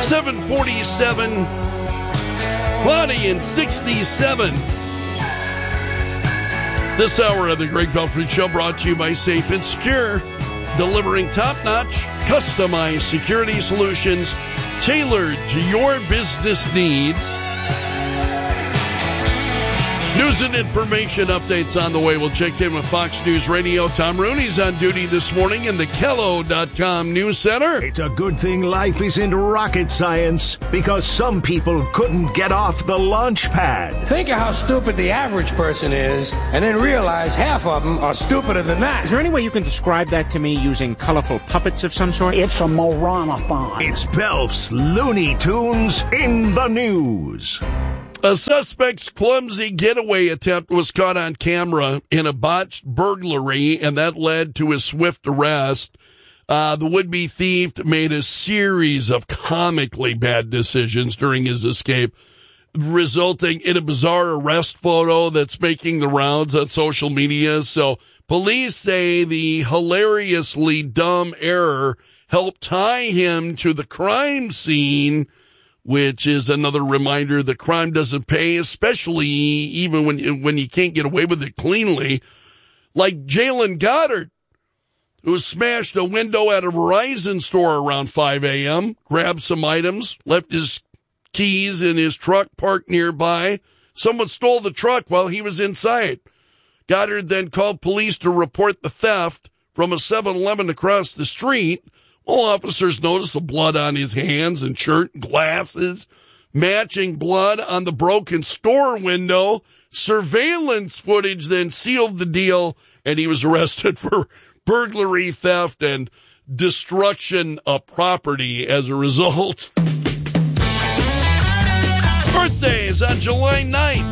747, cloudy and 67. This hour of the Greg Belfry Show brought to you by Safe and Secure, delivering top-notch, customized security solutions tailored to your business needs. News and information updates on the way. We'll check in with Fox News Radio. Tom Rooney's on duty this morning in the Kello.com News Center. It's a good thing life isn't rocket science, because some people couldn't get off the launch pad. Think of how stupid the average person is, and then realize half of them are stupider than that. Is there any way you can describe that to me using colorful puppets of some sort? It's a Moranathon. It's Belf's Looney Tunes in the news. A suspect's clumsy getaway attempt was caught on camera in a botched burglary, and that led to his swift arrest. The would-be thief made a series of comically bad decisions during his escape, resulting in a bizarre arrest photo that's making the rounds on social media. So police say the hilariously dumb error helped tie him to the crime scene, which is another reminder that crime doesn't pay, especially even when you can't get away with it cleanly. Like Jalen Goddard, who smashed a window at a Verizon store around 5 a.m., grabbed some items, left his keys in his truck parked nearby. Someone stole the truck while he was inside. Goddard then called police to report the theft from a 7-Eleven across the street. Well, officers noticed the blood on his hands and shirt and glasses, matching blood on the broken store window. Surveillance footage then sealed the deal, and he was arrested for burglary, theft, and destruction of property as a result. Birthdays on July 9th.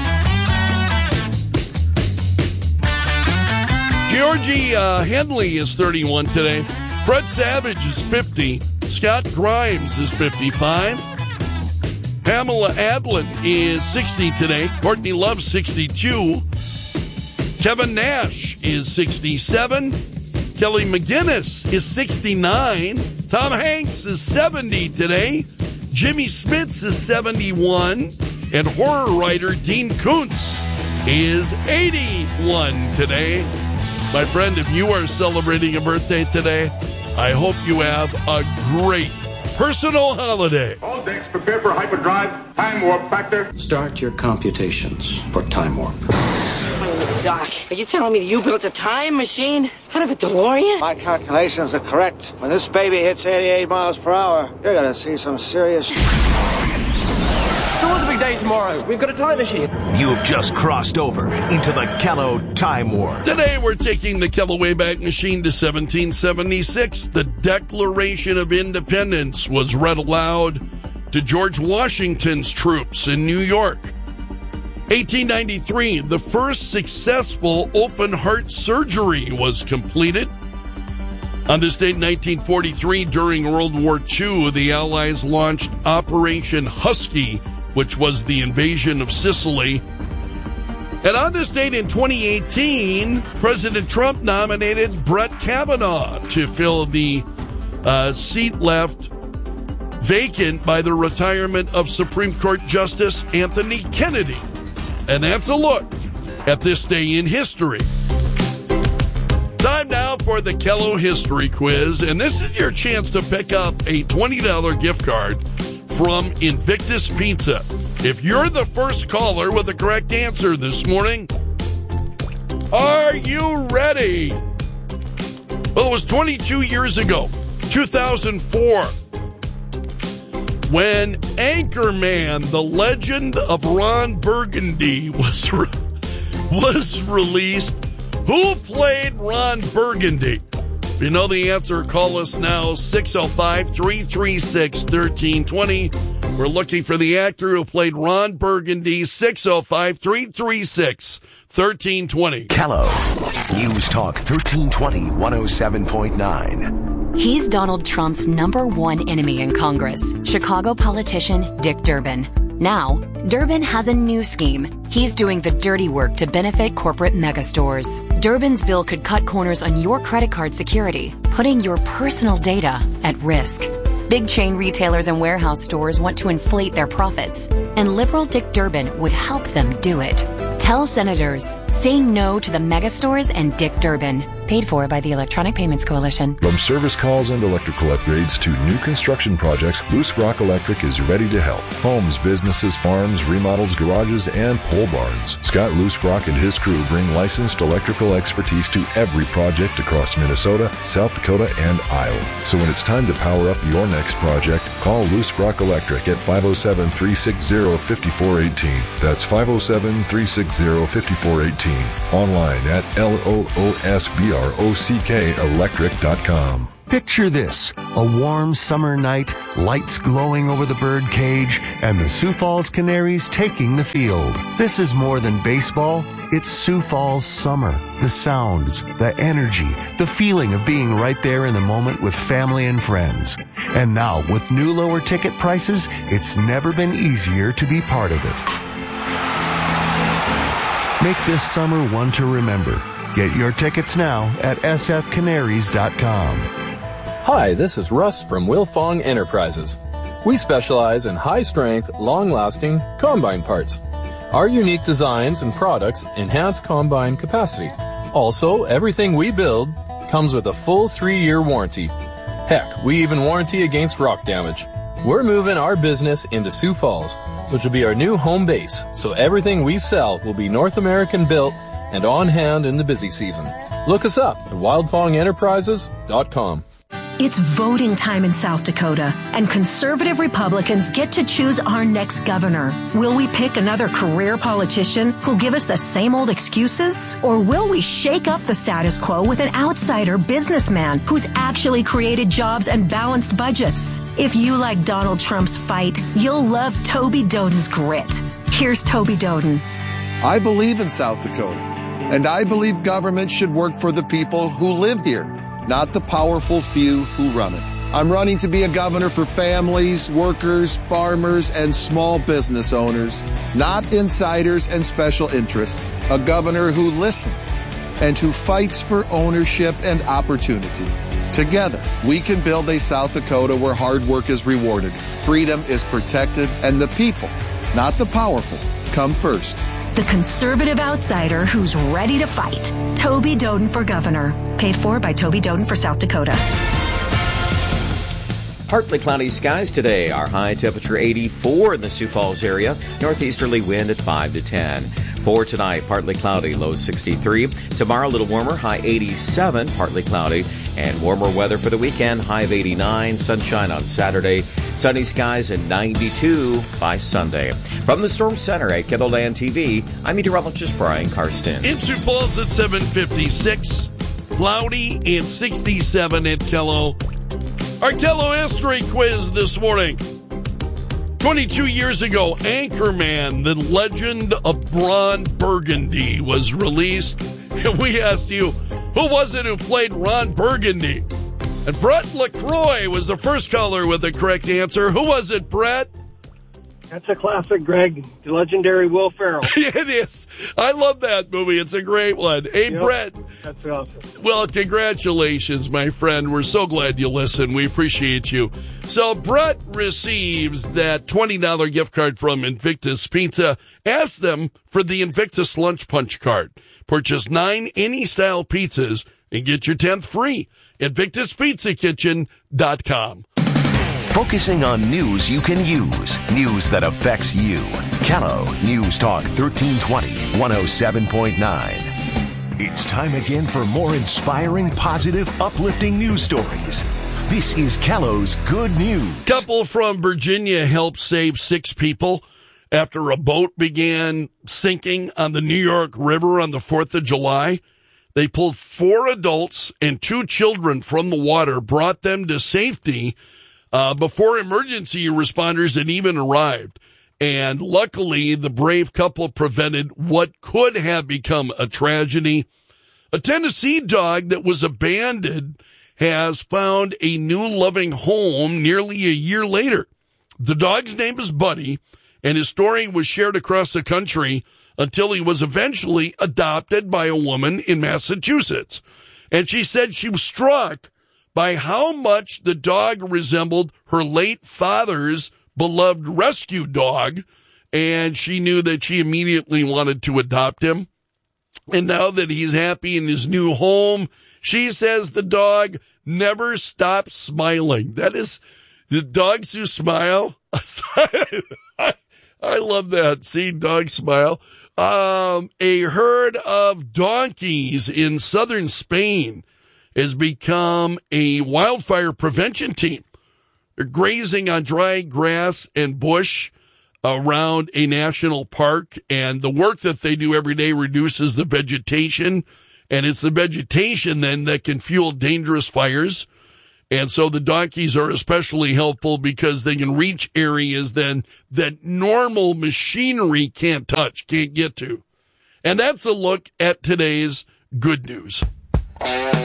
Georgie Henley is 31 today. Fred Savage is 50. Scott Grimes is 55. Pamela Adlon is 60 today. Courtney Love, 62. Kevin Nash is 67. Kelly McGinnis is 69. Tom Hanks is 70 today. Jimmy Smits is 71. And horror writer Dean Koontz is 81 today. My friend, if you are celebrating a birthday today, I hope you have a great personal holiday. All decks prepare for hyperdrive. Time warp factor. Start your computations for time warp. Doc, are you telling me that you built a time machine out of a DeLorean? My calculations are correct. When this baby hits 88 miles per hour, you're gonna see some serious... So what's the big day tomorrow? We've got a time machine. You've just crossed over into the Kello Time Warp. Today we're taking the Kello Wayback Machine to 1776. The Declaration of Independence was read aloud to George Washington's troops in New York. 1893, the first successful open heart surgery was completed. On this date, 1943, during World War II, the Allies launched Operation Husky, which was the invasion of Sicily. And on this date in 2018, President Trump nominated Brett Kavanaugh to fill the seat left vacant by the retirement of Supreme Court Justice Anthony Kennedy. And that's a look at this day in history. Time now for the Kello History Quiz, and this is your chance to pick up a $20 gift card from Invictus Pizza. If you're the first caller with the correct answer this morning, are you ready? Well, it was 22 years ago, 2004, when Anchorman, the Legend of Ron Burgundy, was released. Who played Ron Burgundy? If you know the answer, call us now, 605-336-1320. We're looking for the actor who played Ron Burgundy, 605-336-1320. Kello, News Talk 1320, 107.9. He's Donald Trump's #1 enemy in Congress, Chicago politician Dick Durbin. Now, Durbin has a new scheme. He's doing the dirty work to benefit corporate megastores. Durbin's bill could cut corners on your credit card security, putting your personal data at risk. Big chain retailers and warehouse stores want to inflate their profits, and liberal Dick Durbin would help them do it. Tell senators, say no to the mega stores and Dick Durbin. Paid for by the Electronic Payments Coalition. From service calls and electrical upgrades to new construction projects, Loose Rock Electric is ready to help. Homes, businesses, farms, remodels, garages, and pole barns. Scott Loose Rock and his crew bring licensed electrical expertise to every project across Minnesota, South Dakota, and Iowa. So when it's time to power up your next project, call Loose Rock Electric at 507-360-5418. That's 507-360-5418. Online at LOOSBROCKelectric.com. Picture this, a warm summer night, lights glowing over the bird cage, and the Sioux Falls Canaries taking the field. This is more than baseball. It's Sioux Falls summer. The sounds, the energy, the feeling of being right there in the moment with family and friends. And now, with new lower ticket prices, it's never been easier to be part of it. Make this summer one to remember. Get your tickets now at sfcanaries.com. Hi, this is Russ from Wilfong Enterprises. We specialize in high-strength, long-lasting combine parts. Our unique designs and products enhance combine capacity. Also, everything we build comes with a full 3-year warranty. Heck, we even warranty against rock damage. We're moving our business into Sioux Falls, which will be our new home base, so everything we sell will be North American built and on hand in the busy season. Look us up at wildfongenterprises.com. It's voting time in South Dakota, and conservative Republicans get to choose our next governor. Will we pick another career politician who'll give us the same old excuses? Or will we shake up the status quo with an outsider businessman who's actually created jobs and balanced budgets? If you like Donald Trump's fight, you'll love Toby Doden's grit. Here's Toby Doden. I believe in South Dakota, and I believe government should work for the people who live here, not the powerful few who run it. I'm running to be a governor for families, workers, farmers, and small business owners, not insiders and special interests. A governor who listens and who fights for ownership and opportunity. Together, we can build a South Dakota where hard work is rewarded, freedom is protected, and the people, not the powerful, come first. The conservative outsider who's ready to fight. Toby Doden for governor. Paid for by Toby Doden for South Dakota. Partly cloudy skies today. Our high temperature 84 in the Sioux Falls area. Northeasterly wind at 5 to 10. For tonight, partly cloudy, low 63. Tomorrow, a little warmer, high 87, partly cloudy. And warmer weather for the weekend, high of 89. Sunshine on Saturday. Sunny skies and 92 by Sunday. From the Storm Center at Kendallland TV, I'm meteorologist Brian Karsten. In Sioux Falls at 7:56. Cloudy and 67 at Kello. Our Kello History Quiz this morning. 22 years ago, Anchorman, the legend of Ron Burgundy, was released. And we asked you, who was it who played Ron Burgundy? And Brett LaCroix was the first caller with the correct answer. Who was it, Brett? That's a classic, Greg. The legendary Will Ferrell. It is. I love that movie. It's a great one. Hey, yep, Brett. That's awesome. Well, congratulations, my friend. We're so glad you listen. We appreciate you. So Brett receives that $20 gift card from Invictus Pizza. Ask them for the Invictus Lunch Punch card. Purchase 9 any-style pizzas and get your 10th free. InvictusPizzaKitchen.com. Focusing on news you can use. News that affects you. Kello News Talk 1320, 107.9. It's time again for more inspiring, positive, uplifting news stories. This is Kello's Good News. Couple from Virginia helped save 6 people after a boat began sinking on the New York River on the 4th of July. They pulled 4 adults and 2 children from the water, brought them to safety before emergency responders had even arrived. And luckily, the brave couple prevented what could have become a tragedy. A Tennessee dog that was abandoned has found a new loving home nearly a year later. The dog's name is Buddy, and his story was shared across the country until he was eventually adopted by a woman in Massachusetts. And she said she was struck by how much the dog resembled her late father's beloved rescue dog, and she knew that she immediately wanted to adopt him. And now that he's happy in his new home, she says the dog never stops smiling. That is, the dogs who smile. I love that. See, dog smile. A herd of donkeys in southern Spain has become a wildfire prevention team. They're grazing on dry grass and bush around a national park, and the work that they do every day reduces the vegetation, and it's the vegetation then that can fuel dangerous fires. And so the donkeys are especially helpful because they can reach areas then that normal machinery can't touch, can't get to. And that's a look at today's good news.